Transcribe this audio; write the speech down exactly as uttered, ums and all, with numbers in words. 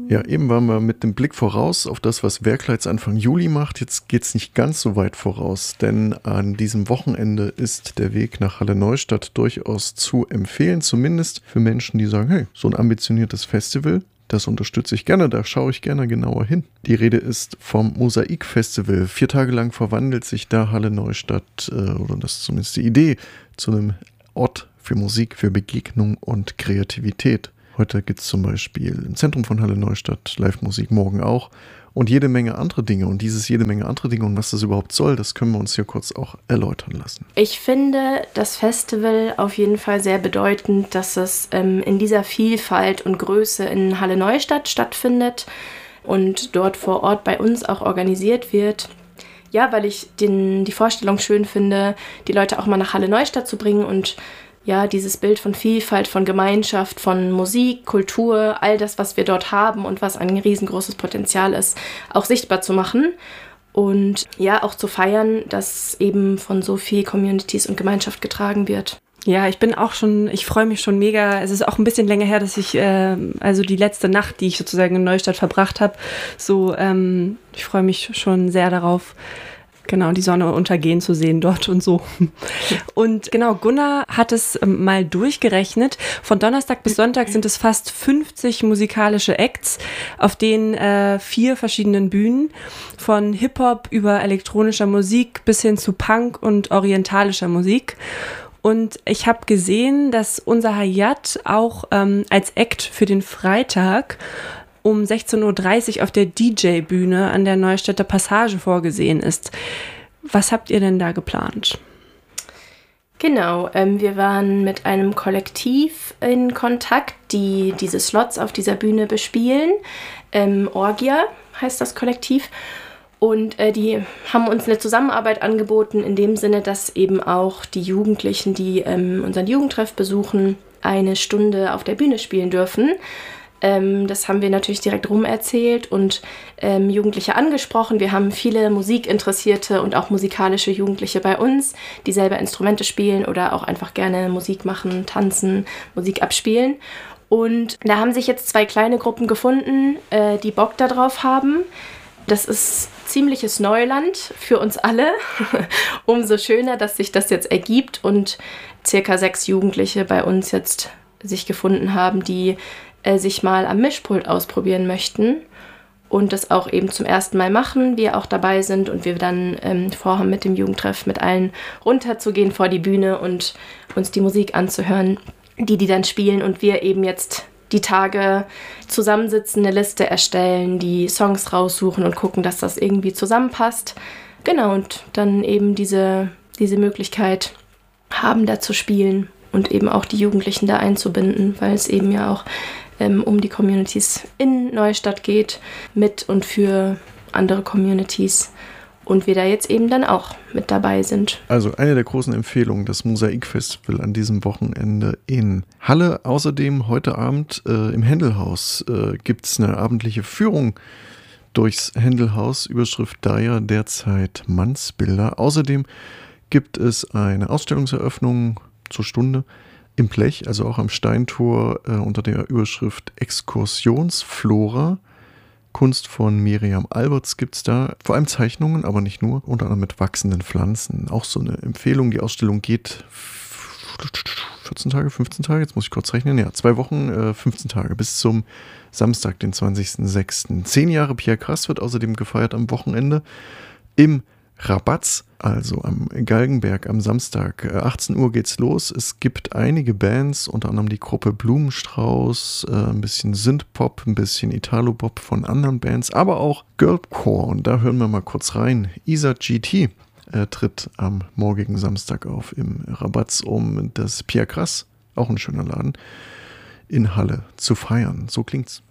Ja, eben waren wir mit dem Blick voraus auf das, was Werkleitz Anfang Juli macht. Jetzt geht's nicht ganz so weit voraus, denn an diesem Wochenende ist der Weg nach Halle-Neustadt durchaus zu empfehlen, zumindest für Menschen, die sagen, hey, so ein ambitioniertes Festival, das unterstütze ich gerne, da schaue ich gerne genauer hin. Die Rede ist vom Mosaik-Festival. Vier Tage lang verwandelt sich da Halle-Neustadt, äh, oder das ist zumindest die Idee, zu einem Ort für Musik, für Begegnung und Kreativität. Heute gibt es zum Beispiel im Zentrum von Halle-Neustadt Live-Musik, morgen auch und jede Menge andere Dinge. Und dieses jede Menge andere Dinge und was das überhaupt soll, das können wir uns hier kurz auch erläutern lassen. Ich finde das Festival auf jeden Fall sehr bedeutend, dass es ähm, in dieser Vielfalt und Größe in Halle-Neustadt stattfindet und dort vor Ort bei uns auch organisiert wird. Ja, weil ich den, die Vorstellung schön finde, die Leute auch mal nach Halle-Neustadt zu bringen und ja, dieses Bild von Vielfalt, von Gemeinschaft, von Musik, Kultur, all das, was wir dort haben und was ein riesengroßes Potenzial ist, auch sichtbar zu machen und ja, auch zu feiern, dass eben von so viel Communities und Gemeinschaft getragen wird. Ja, ich bin auch schon, ich freue mich schon mega. Es ist auch ein bisschen länger her, dass ich, äh, also die letzte Nacht, die ich sozusagen in Neustadt verbracht habe, so, ähm, ich freue mich schon sehr darauf, genau, die Sonne untergehen zu sehen dort und so. Und genau, Gunnar hat es mal durchgerechnet. Von Donnerstag bis Sonntag sind es fast fünfzig musikalische Acts auf den äh, vier verschiedenen Bühnen. Von Hip-Hop über elektronischer Musik bis hin zu Punk und orientalischer Musik. Und ich habe gesehen, dass unser Hayat auch ähm, als Act für den Freitag um sechzehn Uhr dreißig auf der D J-Bühne an der Neustädter Passage vorgesehen ist. Was habt ihr denn da geplant? Genau, ähm, wir waren mit einem Kollektiv in Kontakt, die diese Slots auf dieser Bühne bespielen. Ähm, Orgia heißt das Kollektiv. Und äh, die haben uns eine Zusammenarbeit angeboten, in dem Sinne, dass eben auch die Jugendlichen, die ähm, unseren Jugendtreff besuchen, eine Stunde auf der Bühne spielen dürfen. Ähm, das haben wir natürlich direkt rumerzählt und ähm, Jugendliche angesprochen. Wir haben viele musikinteressierte und auch musikalische Jugendliche bei uns, die selber Instrumente spielen oder auch einfach gerne Musik machen, tanzen, Musik abspielen. Und da haben sich jetzt zwei kleine Gruppen gefunden, äh, die Bock darauf haben. Das ist ziemliches Neuland für uns alle. Umso schöner, dass sich das jetzt ergibt und circa sechs Jugendliche bei uns jetzt sich gefunden haben, die äh, sich mal am Mischpult ausprobieren möchten und das auch eben zum ersten Mal machen, wir auch dabei sind und wir dann ähm, vorhaben, mit dem Jugendtreff mit allen runterzugehen vor die Bühne und uns die Musik anzuhören, die die dann spielen und wir eben jetzt die Tage zusammensitzen, eine Liste erstellen, die Songs raussuchen und gucken, dass das irgendwie zusammenpasst. Genau, und dann eben diese, diese Möglichkeit haben, da zu spielen und eben auch die Jugendlichen da einzubinden, weil es eben ja auch ähm, um die Communities in Neustadt geht, mit und für andere Communities. Und wir da jetzt eben dann auch mit dabei sind. Also eine der großen Empfehlungen, das Mosaik-Festival an diesem Wochenende in Halle. Außerdem heute Abend äh, im Händelhaus äh, gibt es eine abendliche Führung durchs Händelhaus. Überschrift da ja derzeit Mannsbilder. Außerdem gibt es eine Ausstellungseröffnung zur Stunde im Blech, also auch am Steintor äh, unter der Überschrift Exkursionsflora. Kunst von Miriam Alberts gibt es da, vor allem Zeichnungen, aber nicht nur, unter anderem mit wachsenden Pflanzen. Auch so eine Empfehlung, die Ausstellung geht vierzehn Tage, fünfzehn Tage, jetzt muss ich kurz rechnen, ja, zwei Wochen, äh, fünfzehn Tage, bis zum Samstag, den zwanzigsten sechsten Zehn Jahre Pierre Krass wird außerdem gefeiert am Wochenende im Rabatz, also am Galgenberg am Samstag. achtzehn Uhr geht's los. Es gibt einige Bands, unter anderem die Gruppe Blumenstrauß, äh, ein bisschen Synthpop, ein bisschen Italo-Pop von anderen Bands, aber auch Girlcore. Und da hören wir mal kurz rein. Isa G T äh, tritt am morgigen Samstag auf im Rabatz, um das Pierre Krass, auch ein schöner Laden, in Halle zu feiern. So klingt's.